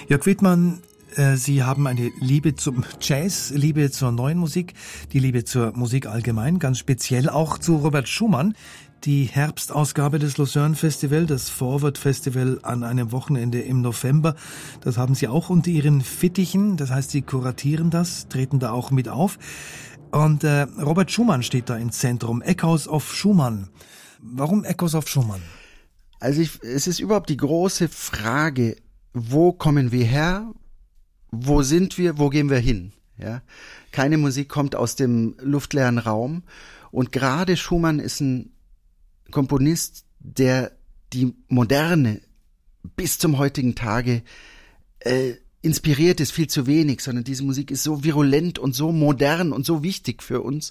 Jörg Widmann, Sie haben eine Liebe zum Jazz, Liebe zur neuen Musik, die Liebe zur Musik allgemein, ganz speziell auch zu Robert Schumann. Die Herbstausgabe des Lucerne Festival, das Forward Festival an einem Wochenende im November, das haben Sie auch unter Ihren Fittichen. Das heißt, Sie kuratieren das, treten da auch mit auf. Und Robert Schumann steht da im Zentrum. Echoes of Schumann. Warum Echoes of Schumann? Also es ist überhaupt die große Frage, wo kommen wir her? Wo sind wir? Wo gehen wir hin? Ja? Keine Musik kommt aus dem luftleeren Raum. Und gerade Schumann ist ein Komponist, der die Moderne bis zum heutigen Tage inspiriert ist, viel zu wenig, sondern diese Musik ist so virulent und so modern und so wichtig für uns,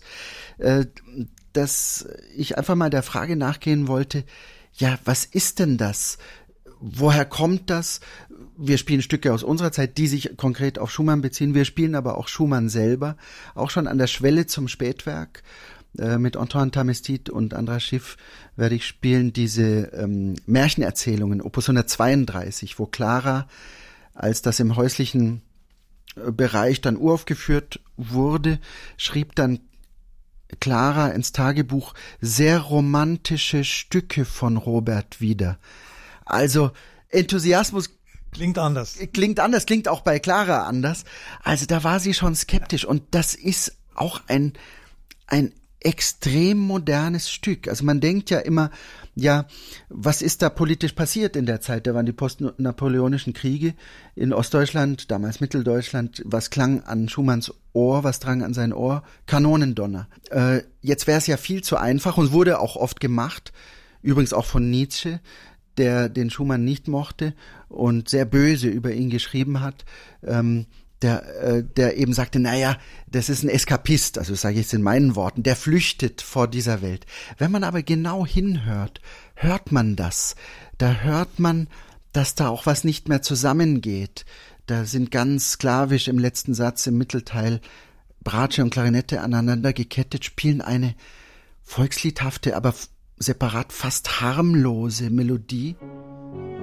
dass ich einfach mal der Frage nachgehen wollte, ja, was ist denn das? Woher kommt das? Wir spielen Stücke aus unserer Zeit, die sich konkret auf Schumann beziehen. Wir spielen aber auch Schumann selber, auch schon an der Schwelle zum Spätwerk. Mit Antoine Tamestit und Andras Schiff werde ich spielen diese Märchenerzählungen, Opus 132, wo Clara, als das im häuslichen Bereich dann uraufgeführt wurde, schrieb dann Clara ins Tagebuch sehr romantische Stücke von Robert wieder. Also Enthusiasmus klingt anders, klingt auch bei Clara anders. Also da war sie schon skeptisch und das ist auch ein extrem modernes Stück. Also man denkt ja immer, ja, was ist da politisch passiert in der Zeit? Da waren die postnapoleonischen Kriege in Ostdeutschland, damals Mitteldeutschland. Was klang an Schumanns Ohr, was drang an sein Ohr? Kanonendonner. Jetzt wäre es ja viel zu einfach und wurde auch oft gemacht, übrigens auch von Nietzsche, der den Schumann nicht mochte und sehr böse über ihn geschrieben hat, der eben sagte, naja, das ist ein Eskapist, also sage ich jetzt in meinen Worten, der flüchtet vor dieser Welt. Wenn man aber genau hinhört, hört man das. Da hört man, dass da auch was nicht mehr zusammengeht. Da sind ganz sklavisch im letzten Satz, im Mittelteil, Bratsche und Klarinette aneinander gekettet, spielen eine volksliedhafte, aber separat fast harmlose Melodie.